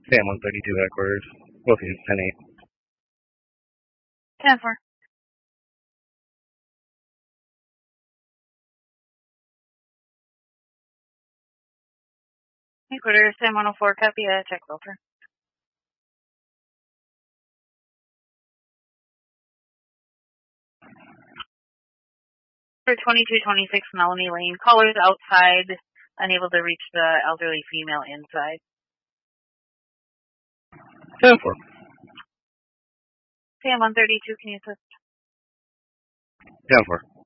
Sam 132 headquarters. Both units 10-8. 10-4. Headquarters, Sam 104, copy, check filter. For 2226 Melanie Lane, callers outside, unable to reach the elderly female inside. 10-4. Sam 132, can you assist? 10-4.